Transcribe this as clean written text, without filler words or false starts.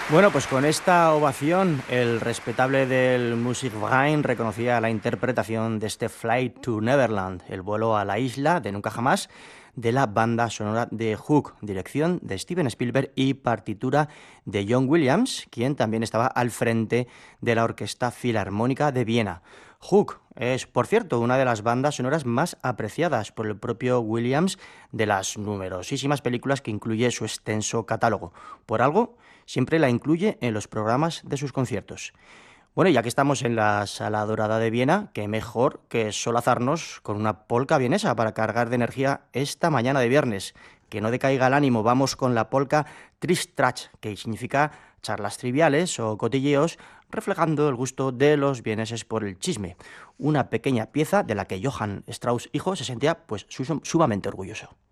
Bueno, pues con esta ovación, el respetable del Musikverein reconocía la interpretación de este Flight to Neverland, el vuelo a la isla de nunca jamás, de la banda sonora de Hook, dirección de Steven Spielberg y partitura de John Williams, quien también estaba al frente de la Orquesta Filarmónica de Viena. Hook es, por cierto, una de las bandas sonoras más apreciadas por el propio Williams de las numerosísimas películas que incluye su extenso catálogo. Por algo, siempre la incluye en los programas de sus conciertos. Bueno, ya que estamos en la Sala Dorada de Viena, qué mejor que solazarnos con una polca vienesa para cargar de energía esta mañana de viernes. Que no decaiga el ánimo, vamos con la polca Tristrach, que significa charlas triviales o cotilleos, reflejando el gusto de los vieneses por el chisme. Una pequeña pieza de la que Johann Strauss hijo se sentía pues sumamente orgulloso.